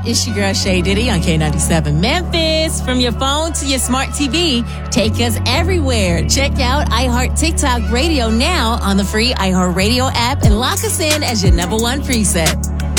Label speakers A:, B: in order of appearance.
A: It's your girl Shay Diddy on K97 Memphis. From your phone to your smart TV, take us everywhere. Check out iHeart TikTok Radio now on the free iHeart Radio app and lock us in as your number one preset.